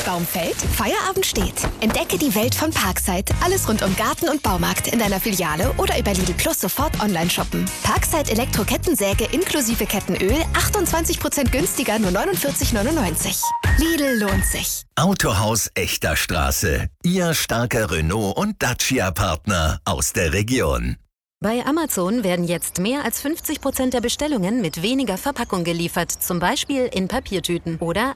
Baum fällt, Feierabend steht. Entdecke die Welt von Parkside. Alles rund um Garten und Baumarkt in deiner Filiale oder über Lidl Plus sofort online shoppen. Parkside Elektro-Kettensäge inklusive Kettenöl 28% günstiger, nur 49,99. Lidl lohnt sich. Autohaus Echter Straße. Ihr starker Renault- und Dacia-Partner aus der Region. Bei Amazon werden jetzt mehr als 50% der Bestellungen mit weniger Verpackung geliefert, zum Beispiel in Papiertüten. Oder